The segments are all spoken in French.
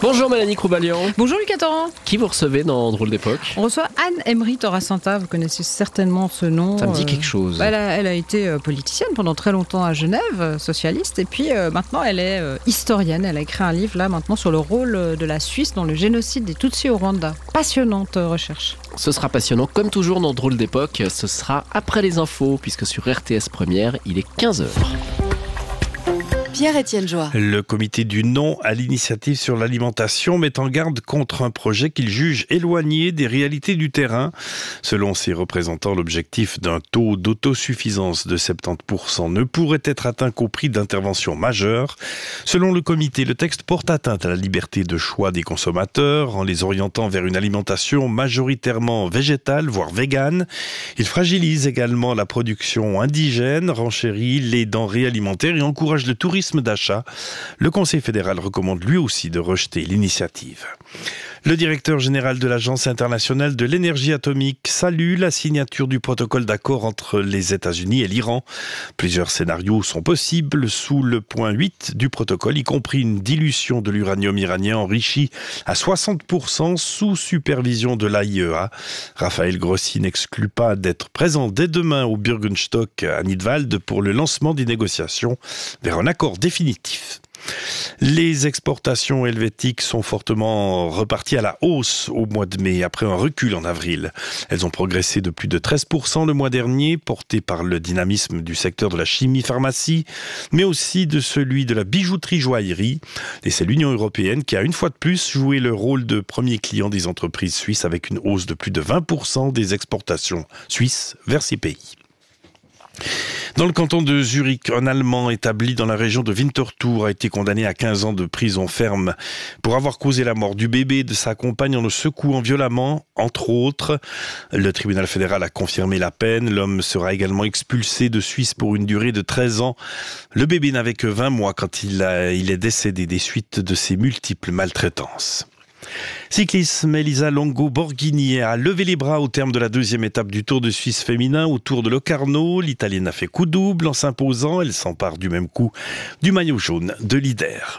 Bonjour Mélanie Croubalian. Bonjour Lucas Torrent. Qui vous recevez dans Drôle d'époque? On reçoit Anne-Emery Torrasanta, vous connaissez certainement ce nom. Ça me dit quelque chose. Elle a été politicienne pendant très longtemps à Genève, socialiste, et puis maintenant elle est historienne. Elle a écrit un livre là maintenant sur le rôle de la Suisse dans le génocide des Tutsis au Rwanda. Passionnante recherche. Ce sera passionnant, comme toujours dans Drôle d'époque, ce sera après les infos, puisque sur RTS Première, il est 15h. Pierre-Étienne Joie. Le comité du non à l'initiative sur l'alimentation met en garde contre un projet qu'il juge éloigné des réalités du terrain. Selon ses représentants, l'objectif d'un taux d'autosuffisance de 70% ne pourrait être atteint qu'au prix d'interventions majeures. Selon le comité, le texte porte atteinte à la liberté de choix des consommateurs en les orientant vers une alimentation majoritairement végétale, voire végane. Il fragilise également la production indigène, renchérit les denrées alimentaires et encourage le tourisme d'achat. Le Conseil fédéral recommande lui aussi de rejeter l'initiative. Le directeur général de l'Agence internationale de l'énergie atomique salue la signature du protocole d'accord entre les États-Unis et l'Iran. Plusieurs scénarios sont possibles sous le point 8 du protocole, y compris une dilution de l'uranium iranien enrichi à 60% sous supervision de l'AIEA. Raphaël Grossi n'exclut pas d'être présent dès demain au Bürgenstock à Nidwald pour le lancement des négociations vers un accord définitif. Les exportations helvétiques sont fortement reparties à la hausse au mois de mai, après un recul en avril. Elles ont progressé de plus de 13% le mois dernier, porté par le dynamisme du secteur de la chimie-pharmacie, mais aussi de celui de la bijouterie-joaillerie. Et c'est l'Union européenne qui a une fois de plus joué le rôle de premier client des entreprises suisses, avec une hausse de plus de 20% des exportations suisses vers ces pays. Dans le canton de Zurich, un Allemand établi dans la région de Winterthur a été condamné à 15 ans de prison ferme pour avoir causé la mort du bébé et de sa compagne en le secouant violemment, entre autres. Le tribunal fédéral a confirmé la peine. L'homme sera également expulsé de Suisse pour une durée de 13 ans. Le bébé n'avait que 20 mois quand il est décédé des suites de ses multiples maltraitances. Cyclisme, Elisa Longo Borghini a levé les bras au terme de la deuxième étape du Tour de Suisse féminin au Tour de Locarno. L'Italienne a fait coup double en s'imposant. Elle s'empare du même coup du maillot jaune de leader.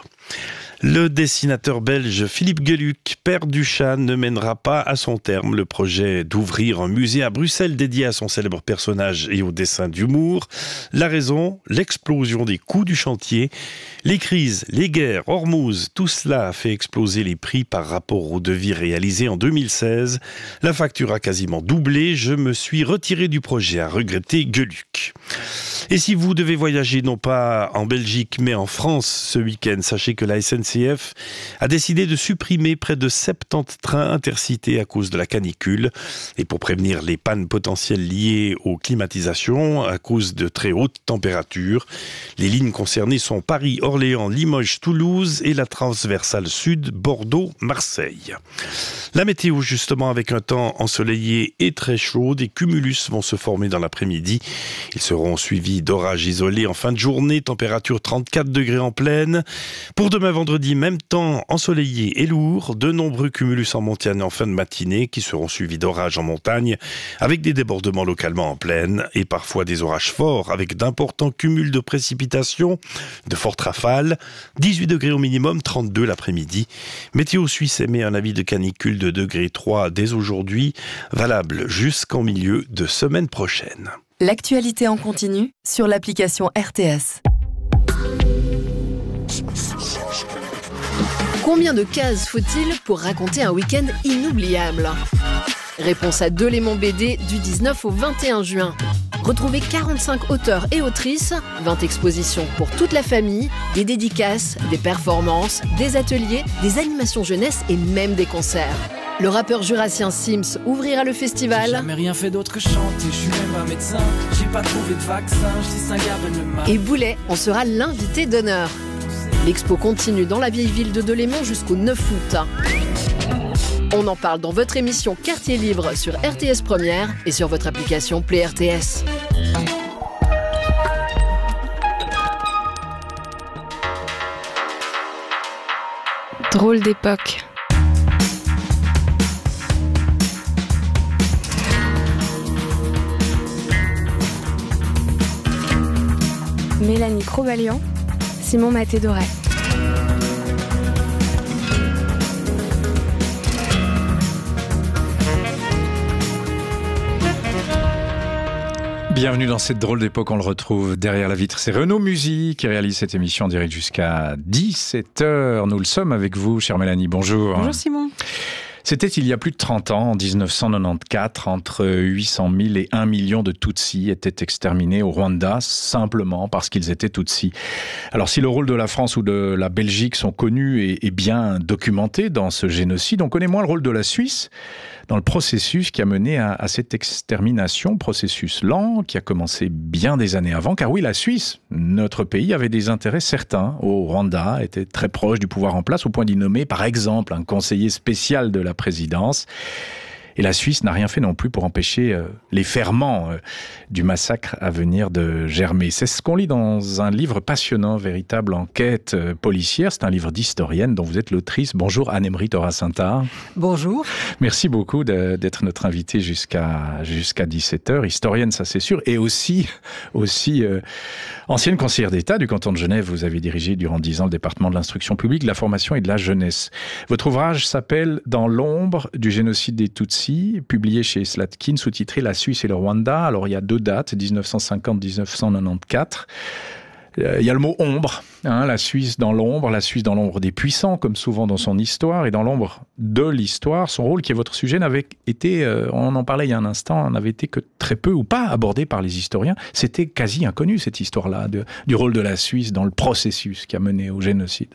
Le dessinateur belge Philippe Geluck, père du chat, ne mènera pas à son terme le projet d'ouvrir un musée à Bruxelles dédié à son célèbre personnage et au dessin d'humour. La raison, l'explosion des coûts du chantier. Les crises, les guerres, Hormuz, tout cela a fait exploser les prix par rapport au devis réalisé en 2016. La facture a quasiment doublé. Je me suis retiré du projet, a regretté Geluck. Et si vous devez voyager non pas en Belgique mais en France ce week-end, sachez que la SNCF a décidé de supprimer près de 70 trains intercités à cause de la canicule. Et pour prévenir les pannes potentielles liées aux climatisations à cause de très hautes températures, les lignes concernées sont Paris, Orléans, Limoges, Toulouse et la transversale sud, Bordeaux, Marseille. La météo justement, avec un temps ensoleillé et très chaud, des cumulus vont se former dans l'après-midi. Ils seront suivis d'orages isolés en fin de journée, température 34 degrés en plaine. Pour demain vendredi, même temps ensoleillé et lourd, de nombreux cumulus en montagne en fin de matinée qui seront suivis d'orages en montagne avec des débordements localement en plaine et parfois des orages forts avec d'importants cumuls de précipitations, de fortes rafales. 18 degrés au minimum, 32 l'après-midi. Météo Suisse émet un avis de canicule de degré 3 dès aujourd'hui, valable jusqu'en milieu de semaine prochaine. L'actualité en continu sur l'application RTS. Combien de cases faut-il pour raconter un week-end inoubliable? Réponse à Delémont BD du 19 au 21 juin. Retrouvez 45 auteurs et autrices, 20 expositions pour toute la famille, des dédicaces, des performances, des ateliers, des animations jeunesse et même des concerts. Le rappeur jurassien Sims ouvrira le festival. J'ai jamais rien fait d'autre que chanter, je suis même pas médecin, j'ai pas trouvé de vaccin, je distingue le mal. Et Boulet en sera l'invité d'honneur. L'expo continue dans la vieille ville de Delémont jusqu'au 9 août. On en parle dans votre émission Quartier Libre sur RTS Première et sur votre application Play RTS. Drôle d'époque. Mélanie Croubalian, Simon Maté-Doré. Bienvenue dans cette drôle d'époque, on le retrouve derrière la vitre. C'est Renaud Musy qui réalise cette émission en direct jusqu'à 17h. Nous le sommes avec vous, chère Mélanie, bonjour. Bonjour Simon. C'était il y a plus de 30 ans, en 1994, entre 800 000 et 1 million de Tutsis étaient exterminés au Rwanda, simplement parce qu'ils étaient Tutsis. Alors si le rôle de la France ou de la Belgique sont connus et bien documentés dans ce génocide, on connaît moins le rôle de la Suisse dans le processus qui a mené à cette extermination, processus lent qui a commencé bien des années avant, car oui, la Suisse, notre pays, avait des intérêts certains au Rwanda, était très proche du pouvoir en place, au point d'y nommer, par exemple, un conseiller spécial de la présidence. Et la Suisse n'a rien fait non plus pour empêcher les ferments du massacre à venir de germer. C'est ce qu'on lit dans un livre passionnant, véritable enquête policière. C'est un livre d'historienne dont vous êtes l'autrice. Bonjour Anne-Emery Thoras-Saintard. Bonjour. Merci beaucoup d'être notre invitée jusqu'à 17h. Historienne, ça c'est sûr. Et aussi ancienne conseillère d'État du canton de Genève. Vous avez dirigé durant 10 ans le département de l'instruction publique, de la formation et de la jeunesse. Votre ouvrage s'appelle « Dans l'ombre du génocide des Tutsis », publié chez Slatkin, sous-titré « La Suisse et le Rwanda ». Alors, il y a 2 dates, 1950-1994. Il y a le mot « ombre », la Suisse dans l'ombre des puissants, comme souvent dans son histoire, et dans l'ombre de l'histoire. Son rôle, qui est votre sujet, n'avait été, on en parlait il y a un instant, n'avait été que très peu ou pas abordé par les historiens. C'était quasi inconnu, cette histoire-là, du rôle de la Suisse dans le processus qui a mené au génocide.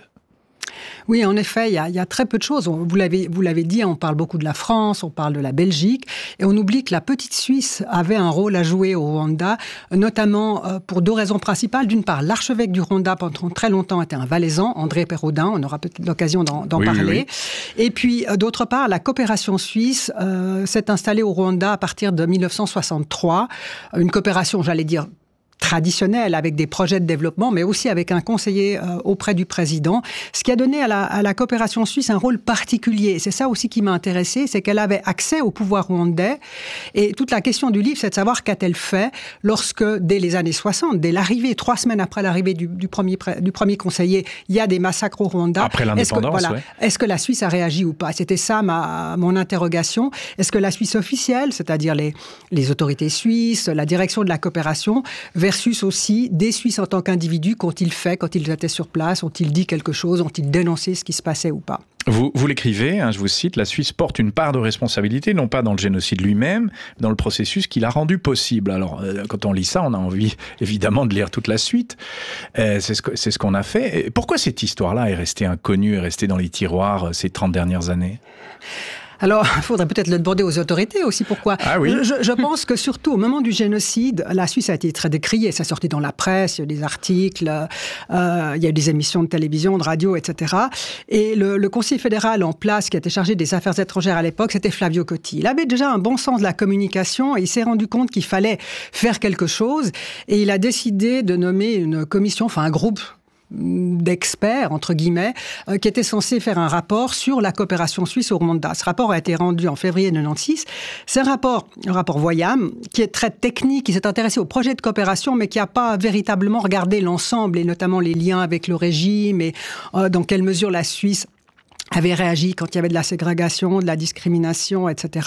Oui, en effet, il y a très peu de choses. Vous l'avez dit, on parle beaucoup de la France, on parle de la Belgique, et on oublie que la petite Suisse avait un rôle à jouer au Rwanda, notamment pour 2 raisons principales. D'une part, l'archevêque du Rwanda, pendant très longtemps, était un Valaisan, André Pérodin, on aura peut-être l'occasion d'en parler. Oui. Et puis, d'autre part, la coopération suisse s'est installée au Rwanda à partir de 1963. Une coopération, j'allais dire, traditionnelle, avec des projets de développement, mais aussi avec un conseiller auprès du président, ce qui a donné à la coopération suisse un rôle particulier. C'est ça aussi qui m'a intéressée, c'est qu'elle avait accès au pouvoir rwandais. Et toute la question du livre, c'est de savoir qu'a-t-elle fait lorsque, dès les années 60, dès l'arrivée, 3 semaines après l'arrivée du premier conseiller, il y a des massacres au Rwanda. Après l'indépendance, Est-ce que la Suisse a réagi ou pas? C'était ça mon interrogation. Est-ce que la Suisse officielle, c'est-à-dire les autorités suisses, la direction de la coopération, versus aussi des Suisses en tant qu'individus, qu'ont-ils fait quand ils étaient sur place? Ont-ils dit quelque chose? Ont-ils dénoncé ce qui se passait ou pas? Vous l'écrivez, je vous cite, la Suisse porte une part de responsabilité, non pas dans le génocide lui-même, mais dans le processus qui l'a rendu possible. Alors, quand on lit ça, on a envie, évidemment, de lire toute la suite. C'est ce qu'on a fait. Et pourquoi cette histoire-là est restée inconnue, est restée dans les tiroirs ces 30 dernières années ? Alors, il faudrait peut-être le demander aux autorités aussi. Pourquoi ? Ah oui. Je pense que surtout au moment du génocide, la Suisse a été très décriée. Ça sortait dans la presse, il y a eu des articles, il y a eu des émissions de télévision, de radio, etc. Et le conseiller fédéral en place, qui était chargé des affaires étrangères à l'époque, c'était Flavio Cotti. Il avait déjà un bon sens de la communication et il s'est rendu compte qu'il fallait faire quelque chose. Et il a décidé de nommer une commission, enfin un groupe d'experts, entre guillemets, qui était censé faire un rapport sur la coopération suisse au Rwanda. Ce rapport a été rendu en février 1996. C'est un rapport Voyam, qui est très technique, qui s'est intéressé au projet de coopération, mais qui n'a pas véritablement regardé l'ensemble, et notamment les liens avec le régime, et dans quelle mesure la Suisse avait réagi quand il y avait de la ségrégation, de la discrimination, etc.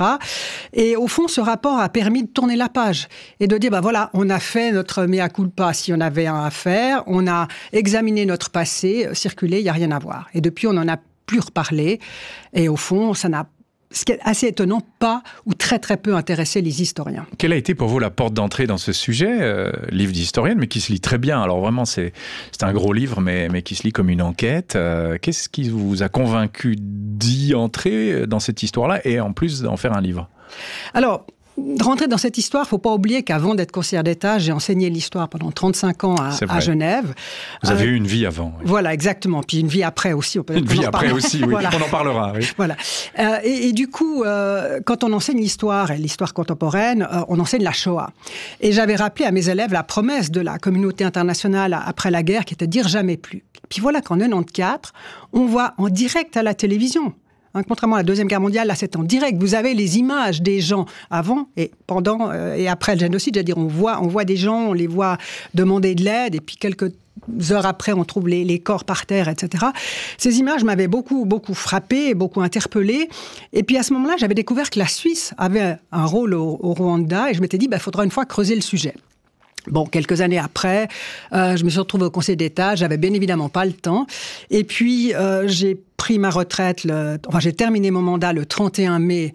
Et au fond, ce rapport a permis de tourner la page et de dire, voilà, on a fait notre mea culpa si on avait un à faire, on a examiné notre passé, circulé, il n'y a rien à voir. Et depuis, on n'en a plus reparlé. Et au fond, ça n'a, ce qui est assez étonnant, pas ou très très peu intéressé les historiens. Quelle a été pour vous la porte d'entrée dans ce sujet, livre d'historienne, mais qui se lit très bien. Alors vraiment, c'est un gros livre, mais qui se lit comme une enquête. Qu'est-ce qui vous a convaincu d'y entrer dans cette histoire-là et en plus d'en faire un livre ? Alors, de rentrer dans cette histoire, il ne faut pas oublier qu'avant d'être conseillère d'État, j'ai enseigné l'histoire pendant 35 ans à Genève. Vous avez eu une vie avant. Oui. Voilà, exactement. Puis une vie après aussi. Une vie après aussi, oui. Voilà. On en parlera. Oui. Voilà. Et du coup, quand on enseigne l'histoire et l'histoire contemporaine, on enseigne la Shoah. Et j'avais rappelé à mes élèves la promesse de la communauté internationale après la guerre, qui était de dire jamais plus. Puis voilà qu'en 1994, on voit en direct à la télévision, contrairement à la Deuxième Guerre mondiale, là c'est en direct. Vous avez les images des gens avant et pendant et après le génocide. C'est-à-dire on voit des gens, on les voit demander de l'aide et puis quelques heures après, on trouve les corps par terre, etc. Ces images m'avaient beaucoup frappée, beaucoup interpellée. Et puis à ce moment-là, j'avais découvert que la Suisse avait un rôle au Rwanda et je m'étais dit, il faudra une fois creuser le sujet. Bon, quelques années après, je me suis retrouvée au Conseil d'État. J'avais bien évidemment pas le temps. Et puis, j'ai pris ma retraite, j'ai terminé mon mandat le 31 mai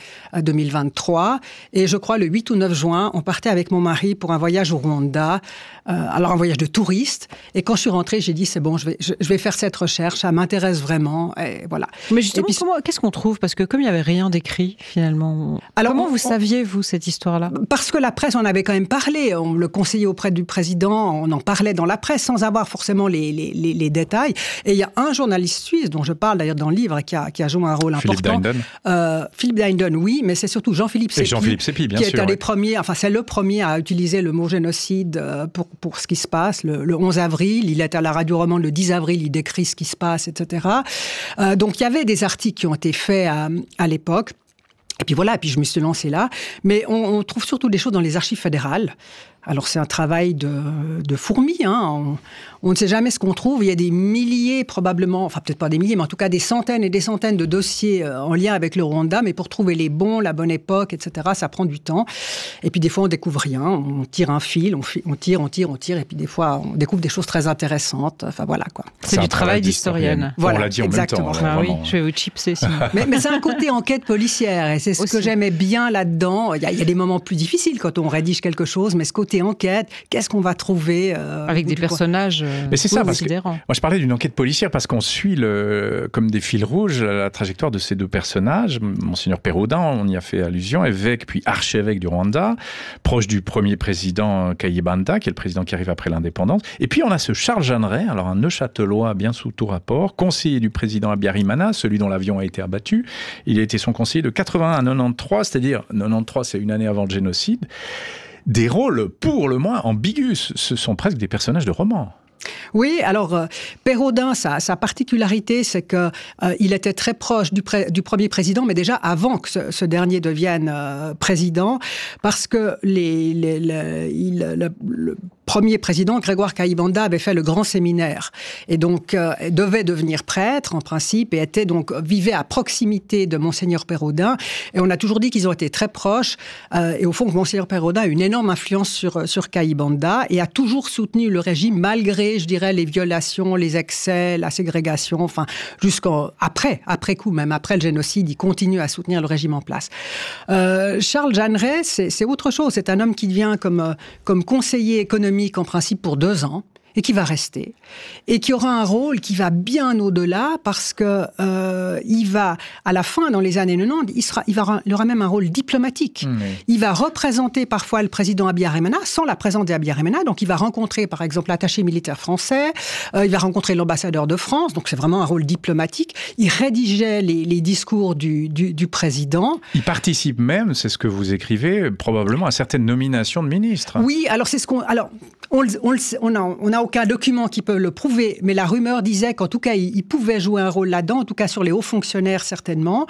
2023. Et je crois le 8 ou 9 juin, on partait avec mon mari pour un voyage au Rwanda. Alors, un voyage de touriste. Et quand je suis rentrée, j'ai dit, c'est bon, je vais faire cette recherche. Ça m'intéresse vraiment. Et voilà. Mais justement, qu'est-ce qu'on trouve? Parce que comme il n'y avait rien d'écrit, finalement, comment vous saviez, vous, cette histoire-là? Parce que la presse en avait quand même parlé. On le conseillait auprès du président. On en parlait dans la presse sans avoir forcément les détails. Et il y a un journaliste suisse dont je parle d'ailleurs dans le livre qui a joué un rôle important. Philippe Deinden, oui, mais c'est surtout Jean-Philippe Seppi, bien qui sûr, est un des premiers, c'est le premier à utiliser le mot génocide pour ce qui se passe. Le 11 avril, il est à la radio romande le 10 avril, il décrit ce qui se passe, etc. Donc il y avait des articles qui ont été faits à l'époque. Et puis voilà, je me suis lancée là. Mais on trouve surtout des choses dans les archives fédérales. Alors c'est un travail de fourmi, hein. On ne sait jamais ce qu'on trouve. Il y a des milliers probablement, enfin peut-être pas des milliers, mais en tout cas des centaines et des centaines de dossiers en lien avec le Rwanda. Mais pour trouver les bons, la bonne époque, etc., ça prend du temps. Et puis des fois on découvre rien. On tire un fil, on tire. Et puis des fois on découvre des choses très intéressantes. Enfin voilà quoi. C'est du travail d'historienne. Voilà, on l'a dit exactement. En même temps. Ah oui, je vais vous chipser. mais c'est un côté enquête policière. Et c'est ce que j'aimais bien là-dedans. Il y a des moments plus difficiles quand on rédige quelque chose, mais ce côté enquête, qu'est-ce qu'on va trouver avec des personnages mais c'est ça, parce que moi je parlais d'une enquête policière parce qu'on suit comme des fils rouges la trajectoire de ces deux personnages. Monseigneur Pérodin, on y a fait allusion, évêque puis archevêque du Rwanda, proche du premier président Kayibanda, qui est le président qui arrive après l'indépendance. Et puis on a ce Charles Jeanneret, alors un Neuchâtelois bien sous tout rapport, conseiller du président Habyarimana, celui dont l'avion a été abattu. Il a été son conseiller de 81 à 93, c'est-à-dire 93, c'est une année avant le génocide. Des rôles pour le moins ambigus. Ce sont presque des personnages de romans. Oui, alors Pérodin, sa particularité, c'est que il était très proche du premier président, mais déjà avant que ce dernier devienne président, parce que le premier président, Grégoire Kayibanda, avait fait le grand séminaire et donc devait devenir prêtre en principe et vivait à proximité de Monseigneur Pérodin. Et on a toujours dit qu'ils ont été très proches et au fond, Monseigneur Pérodin a une énorme influence sur Kayibanda et a toujours soutenu le régime malgré, je dirais, les violations, les excès, la ségrégation, enfin après coup, même après le génocide, il continue à soutenir le régime en place. Charles Jeanneret, c'est autre chose. C'est un homme qui devient comme conseiller économique en principe pour 2 ans et qui va rester et qui aura un rôle qui va bien au-delà parce que il va à la fin dans les années 90 il aura même un rôle diplomatique. Il va représenter parfois le président Habyarimana sans la présence d'Habyarimana, donc il va rencontrer par exemple l'attaché militaire français, il va rencontrer l'ambassadeur de France, donc c'est vraiment un rôle diplomatique. Il rédigeait les discours du président. Il participe même, c'est ce que vous écrivez, probablement à certaines nominations de ministres. Oui, alors c'est ce qu'on on n'a aucun document qui peut le prouver, mais la rumeur disait qu'en tout cas, il pouvait jouer un rôle là-dedans, en tout cas sur les hauts fonctionnaires certainement.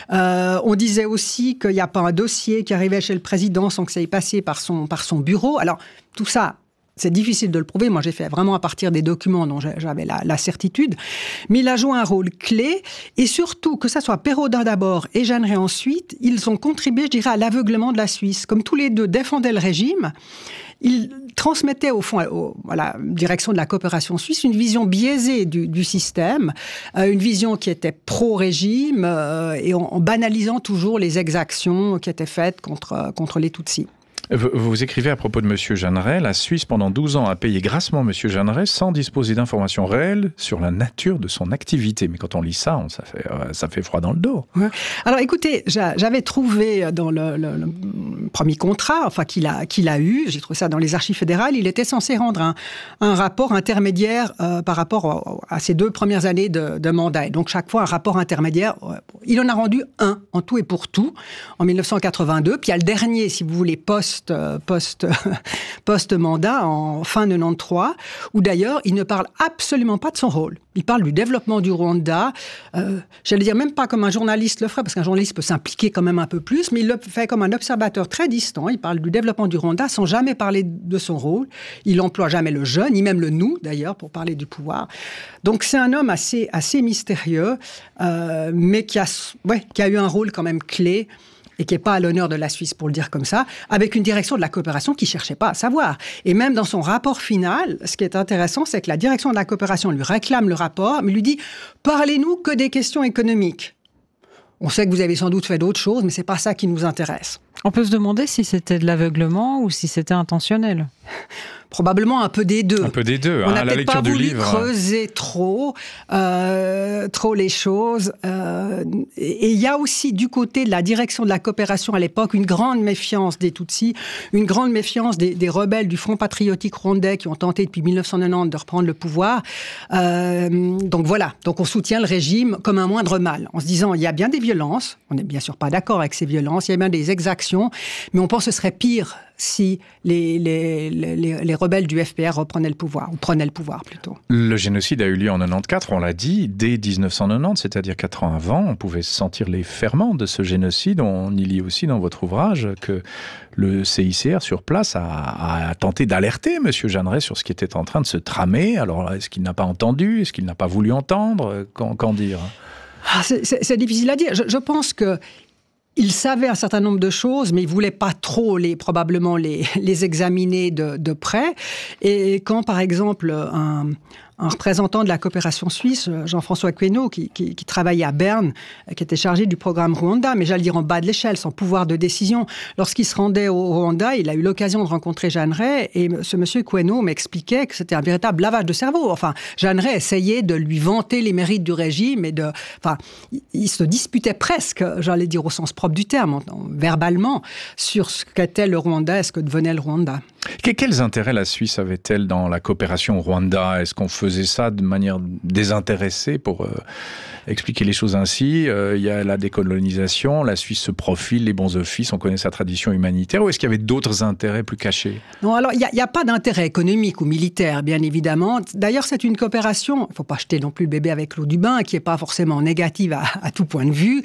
On disait aussi qu'il n'y a pas un dossier qui arrivait chez le président sans que ça ait passé par son bureau. Alors, tout ça, c'est difficile de le prouver. Moi, j'ai fait vraiment à partir des documents dont j'avais la certitude. Mais il a joué un rôle clé. Et surtout, que ça soit Pérodin d'abord et Jeanneret ensuite, ils ont contribué, je dirais, à l'aveuglement de la Suisse. Comme tous les deux défendaient le régime, ils transmettaient au fond à la direction de la coopération suisse une vision biaisée du système, une vision qui était pro-régime et en banalisant toujours les exactions qui étaient faites contre les Tutsis. Vous écrivez à propos de M. Jeanneret, la Suisse pendant 12 ans a payé grassement M. Jeanneret sans disposer d'informations réelles sur la nature de son activité. Mais quand on lit ça, ça fait froid dans le dos. Ouais. Alors écoutez, j'avais trouvé dans le premier contrat qu'il a eu, j'ai trouvé ça dans les archives fédérales, il était censé rendre un rapport intermédiaire par rapport à ses 2 premières années de mandat. Et donc chaque fois un rapport intermédiaire, il en a rendu un en tout et pour tout en 1982. Puis il y a le dernier, si vous voulez, post post-mandat, en fin 93, où d'ailleurs, il ne parle absolument pas de son rôle. Il parle du développement du Rwanda, j'allais dire même pas comme un journaliste le ferait, parce qu'un journaliste peut s'impliquer quand même un peu plus, mais il le fait comme un observateur très distant. Il parle du développement du Rwanda sans jamais parler de son rôle. Il n'emploie jamais le je, ni même le nous, d'ailleurs, pour parler du pouvoir. Donc c'est un homme assez mystérieux, mais qui a eu un rôle quand même clé, et qui n'est pas à l'honneur de la Suisse, pour le dire comme ça, avec une direction de la coopération qui ne cherchait pas à savoir. Et même dans son rapport final, ce qui est intéressant, c'est que la direction de la coopération lui réclame le rapport, mais lui dit « Parlez-nous que des questions économiques. On sait que vous avez sans doute fait d'autres choses, mais ce n'est pas ça qui nous intéresse. » On peut se demander si c'était de l'aveuglement ou si c'était intentionnel. Probablement un peu des deux. Un peu des deux, on n'a la peut-être lecture pas du voulu livre. creuser trop les choses. Et il y a aussi du côté de la direction de la coopération à l'époque une grande méfiance des Tutsis, une grande méfiance des rebelles du Front patriotique rwandais qui ont tenté depuis 1990 de reprendre le pouvoir. Donc voilà, donc on soutient le régime comme un moindre mal, en se disant il y a bien des violences, on n'est bien sûr pas d'accord avec ces violences, il y a bien des exactions, mais on pense que ce serait pire si les rebelles du FPR reprenaient le pouvoir, ou prenaient le pouvoir plutôt. Le génocide a eu lieu en 94, on l'a dit, dès 1990, c'est-à-dire 4 ans avant. On pouvait sentir les ferments de ce génocide. On y lit aussi dans votre ouvrage que le CICR sur place a tenté d'alerter M. Jeanneret sur ce qui était en train de se tramer. Alors, est-ce qu'il n'a pas entendu? Est-ce qu'il n'a pas voulu entendre? Qu'en dire? C'est difficile à dire. Je pense que il savait un certain nombre de choses, mais il ne voulait pas trop probablement les examiner de près. Et quand, par exemple, un représentant de la coopération suisse, Jean-François Queneau, qui travaillait à Berne, qui était chargé du programme Rwanda, mais j'allais dire en bas de l'échelle, sans pouvoir de décision. Lorsqu'il se rendait au Rwanda, il a eu l'occasion de rencontrer Jeanneret, et ce monsieur Queneau m'expliquait que c'était un véritable lavage de cerveau. Enfin, Jeanneret essayait de lui vanter les mérites du régime, il se disputait presque, j'allais dire au sens propre du terme, verbalement, sur ce qu'était le Rwanda et ce que devenait le Rwanda. Quels intérêts la Suisse avait-elle dans la coopération au Rwanda? Est-ce qu'on faisait ça de manière désintéressée pour expliquer les choses ainsi? Il y a la décolonisation, la Suisse se profile, les bons offices, on connaît sa tradition humanitaire, ou est-ce qu'il y avait d'autres intérêts plus cachés? Non, alors il n'y a pas d'intérêt économique ou militaire, bien évidemment. D'ailleurs, c'est une coopération, il ne faut pas jeter non plus le bébé avec l'eau du bain, qui n'est pas forcément négative à tout point de vue.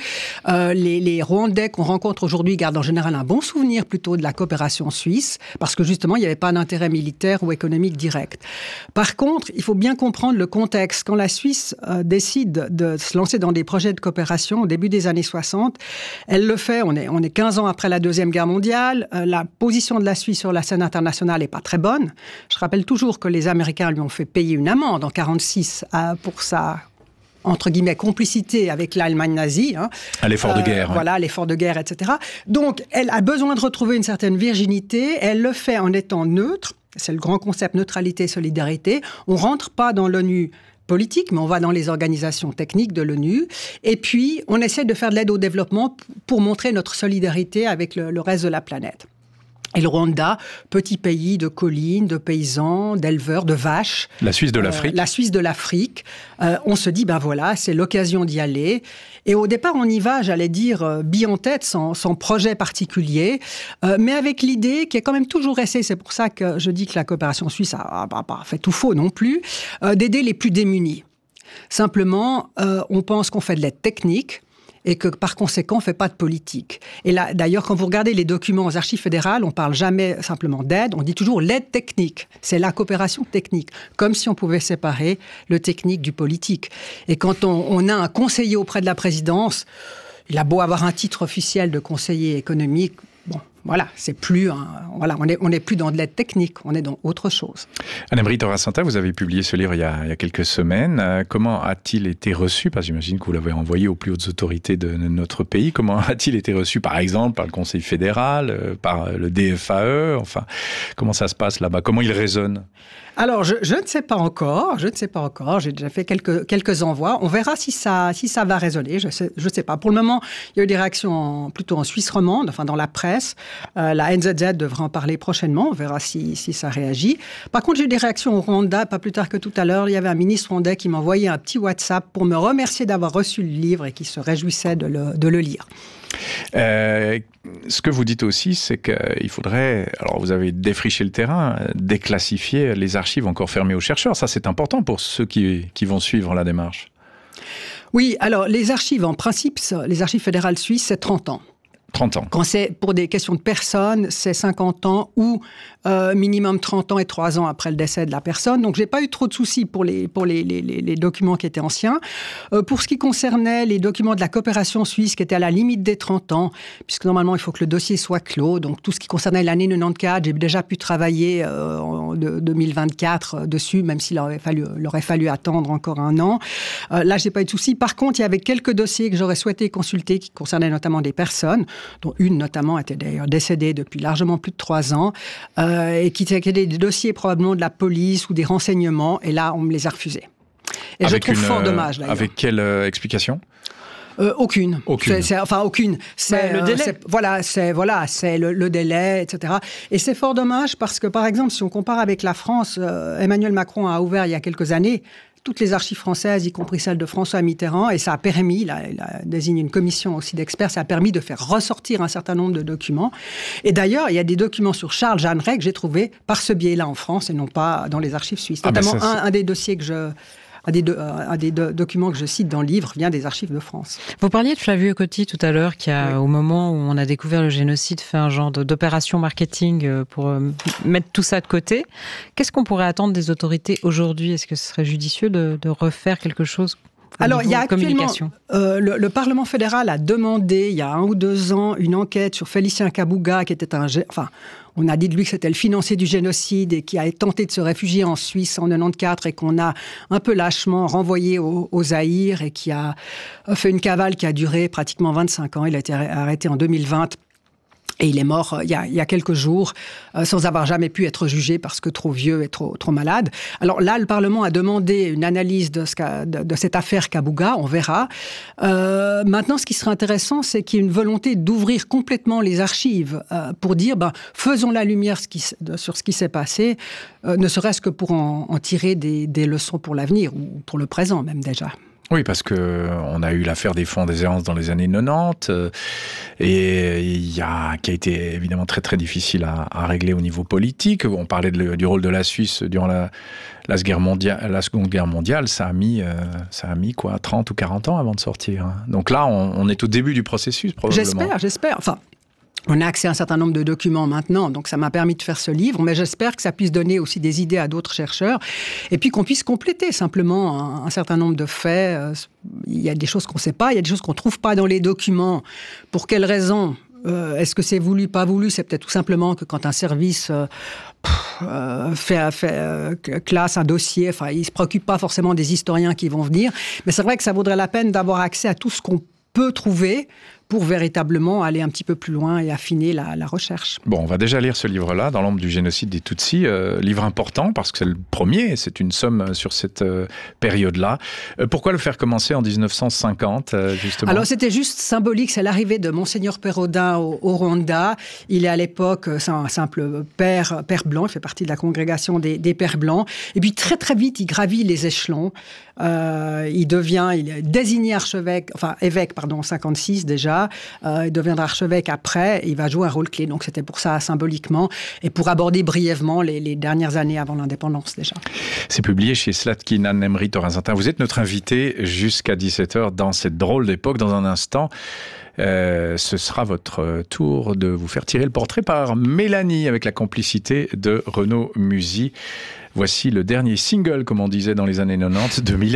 Les Rwandais qu'on rencontre aujourd'hui gardent en général un bon souvenir plutôt de la coopération suisse, parce que justement, il n'y avait pas d'intérêt militaire ou économique direct. Par contre, il faut bien comprendre le contexte. Quand la Suisse décide de se lancer dans des projets de coopération au début des années 60, elle le fait, on est 15 ans après la Deuxième Guerre mondiale, la position de la Suisse sur la scène internationale n'est pas très bonne. Je rappelle toujours que les Américains lui ont fait payer une amende en 1946 pour sa entre guillemets, complicité avec l'Allemagne nazie. À l'effort de guerre. Voilà, à l'effort de guerre, etc. Donc, elle a besoin de retrouver une certaine virginité. Elle le fait en étant neutre. C'est le grand concept neutralité, solidarité. On ne rentre pas dans l'ONU politique, mais on va dans les organisations techniques de l'ONU. Et puis, on essaie de faire de l'aide au développement pour montrer notre solidarité avec le reste de la planète. Et le Rwanda, petit pays de collines, de paysans, d'éleveurs, de vaches. La Suisse de l'Afrique. La Suisse de l'Afrique. On se dit, voilà, c'est l'occasion d'y aller. Et au départ, on y va, j'allais dire, bille en tête, sans projet particulier, mais avec l'idée qui est quand même toujours restée, c'est pour ça que je dis que la coopération suisse n'a pas fait tout faux non plus, d'aider les plus démunis. Simplement, on pense qu'on fait de l'aide technique, et que par conséquent, on ne fait pas de politique. Et là, d'ailleurs, quand vous regardez les documents aux archives fédérales, on ne parle jamais simplement d'aide, on dit toujours l'aide technique. C'est la coopération technique, comme si on pouvait séparer le technique du politique. Et quand on a un conseiller auprès de la présidence, il a beau avoir un titre officiel de conseiller économique, bon, voilà, c'est plus on n'est plus dans de l'aide technique, on est dans autre chose. Anne-Emery Torasanta, vous avez publié ce livre il y a quelques semaines. Comment a-t-il été reçu? Parce que j'imagine que vous l'avez envoyé aux plus hautes autorités de notre pays. Comment a-t-il été reçu, par exemple, par le Conseil fédéral, par le DFAE? Enfin, comment ça se passe là-bas? Comment il résonne? Alors, je ne sais pas encore. J'ai déjà fait quelques envois. On verra si ça va résonner. Je sais pas. Pour le moment, il y a eu des réactions plutôt en Suisse romande, enfin dans la presse. La NZZ devrait en parler prochainement. On verra si ça réagit. Par contre, j'ai eu des réactions au Rwanda. Pas plus tard que tout à l'heure, il y avait un ministre rwandais qui m'a envoyé un petit WhatsApp pour me remercier d'avoir reçu le livre et qui se réjouissait de le lire. Ce que vous dites aussi, c'est qu'il faudrait, alors vous avez défriché le terrain, déclassifier les archives encore fermées aux chercheurs. Ça, c'est important pour ceux qui vont suivre la démarche. Oui, alors les archives, en principe, les archives fédérales suisses, c'est 30 ans. 30 ans. Quand c'est pour des questions de personnes, c'est 50 ans ou minimum 30 ans et 3 ans après le décès de la personne. Donc, j'ai pas eu trop de soucis pour les documents qui étaient anciens. Pour ce qui concernait les documents de la coopération suisse qui étaient à la limite des 30 ans, puisque normalement, il faut que le dossier soit clos. Donc, tout ce qui concernait l'année 94, j'ai déjà pu travailler en 2024 dessus, même s'il aurait fallu attendre encore un an. Là, j'ai pas eu de soucis. Par contre, il y avait quelques dossiers que j'aurais souhaité consulter qui concernaient notamment des personnes, dont une notamment était d'ailleurs décédée depuis largement plus de 3 ans, et qui étaient des dossiers probablement de la police ou des renseignements, et là, on me les a refusés. Et avec je trouve fort dommage, d'ailleurs. Avec quelle explication ? Aucune. Aucune. Aucune. C'est le délai. C'est le délai, etc. Et c'est fort dommage parce que, par exemple, si on compare avec la France, Emmanuel Macron a ouvert il y a quelques années toutes les archives françaises, y compris celles de François Mitterrand, et ça a permis, il a désigné une commission aussi d'experts, ça a permis de faire ressortir un certain nombre de documents. Et d'ailleurs, il y a des documents sur Charles Jeanneret que j'ai trouvés par ce biais-là en France et non pas dans les archives suisses. Notamment un des dossiers un des documents que je cite dans le livre vient des archives de France. Vous parliez de Flavio Cotti tout à l'heure, qui a, au moment où on a découvert le génocide, fait un genre d'opération marketing pour mettre tout ça de côté. Qu'est-ce qu'on pourrait attendre des autorités aujourd'hui ? Est-ce que ce serait judicieux de refaire quelque chose ? Alors, il y a actuellement, le Parlement fédéral a demandé, il y a 1 ou 2 ans, une enquête sur Félicien Kabuga, qui était on a dit de lui que c'était le financier du génocide et qui a tenté de se réfugier en Suisse en 94 et qu'on a un peu lâchement renvoyé au Zaïre et qui a fait une cavale qui a duré pratiquement 25 ans. Il a été arrêté en 2020. Et il est mort il y a quelques jours, sans avoir jamais pu être jugé parce que trop vieux et trop malade. Alors là, le Parlement a demandé une analyse de cette affaire Kabuga, on verra. Maintenant, ce qui serait intéressant, c'est qu'il y ait une volonté d'ouvrir complètement les archives pour dire, faisons la lumière sur ce qui s'est passé, ne serait-ce que pour en tirer des leçons pour l'avenir, ou pour le présent même déjà. Oui, parce qu'on a eu l'affaire des fonds des errances dans les années 90 qui a été évidemment très très difficile à régler au niveau politique. On parlait du rôle de la Suisse durant la Seconde Guerre mondiale. Ça a mis quoi, 30 ou 40 ans avant de sortir. Donc là, on est au début du processus probablement. J'espère. Enfin, on a accès à un certain nombre de documents maintenant, donc ça m'a permis de faire ce livre, mais j'espère que ça puisse donner aussi des idées à d'autres chercheurs, et puis qu'on puisse compléter simplement un certain nombre de faits. Il y a des choses qu'on ne sait pas, il y a des choses qu'on ne trouve pas dans les documents. Pour quelles raisons ? Est-ce que c'est voulu, pas voulu ? C'est peut-être tout simplement que quand un service classe un dossier, il ne se préoccupe pas forcément des historiens qui vont venir, mais c'est vrai que ça vaudrait la peine d'avoir accès à tout ce qu'on peut trouver pour véritablement aller un petit peu plus loin et affiner la recherche. Bon, on va déjà lire ce livre-là, Dans l'ombre du génocide des Tutsis, livre important parce que c'est le premier, c'est une somme sur cette période-là. Pourquoi le faire commencer en 1950, justement ? Alors, c'était juste symbolique, c'est l'arrivée de Monseigneur Perraudin au Rwanda. Il est à l'époque un simple père blanc, il fait partie de la congrégation des pères blancs. Et puis, très très vite, il gravit les échelons. Il est désigné évêque, en 56 déjà. Il deviendra archevêque après, et il va jouer un rôle clé. Donc c'était pour ça, symboliquement, et pour aborder brièvement les dernières années avant l'indépendance déjà. C'est publié chez Slatkin, Anne-Emery Torinzantin. Vous êtes notre invité jusqu'à 17h dans cette drôle d'époque. Dans un instant, ce sera votre tour de vous faire tirer le portrait par Mélanie, avec la complicité de Renaud Musy. Voici le dernier single, comme on disait dans les années 90, de Mylène